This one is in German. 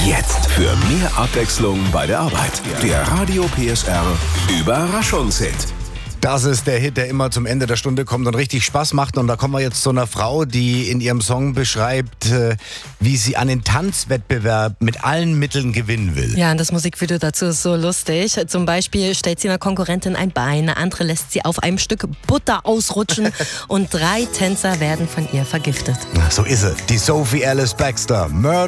Jetzt für mehr Abwechslung bei der Arbeit. Der Radio PSR Überraschungshit. Das ist der Hit, der immer zum Ende der Stunde kommt und richtig Spaß macht. Und da kommen wir jetzt zu einer Frau, die in ihrem Song beschreibt, wie sie einen Tanzwettbewerb mit allen Mitteln gewinnen will. Ja, und das Musikvideo dazu ist so lustig. Zum Beispiel stellt sie einer Konkurrentin ein Bein, eine andere lässt sie auf einem Stück Butter ausrutschen und 3 Tänzer werden von ihr vergiftet. So ist sie, die Sophie Alice Baxter. Murder